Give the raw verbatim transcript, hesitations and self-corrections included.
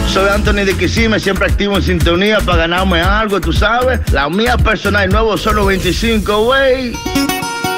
Soy Anthony de Kissimmee, siempre activo en sintonía para ganarme algo, tú sabes. La mía personal, nuevo solo veinticinco, wey.